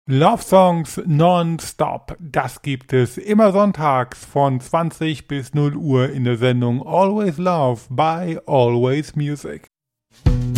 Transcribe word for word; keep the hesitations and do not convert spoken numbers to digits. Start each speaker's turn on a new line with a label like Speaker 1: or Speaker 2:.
Speaker 1: Love Songs non-stop. Das gibt es immer sonntags von zwanzig bis null Uhr in der Sendung Always Love by Always Music.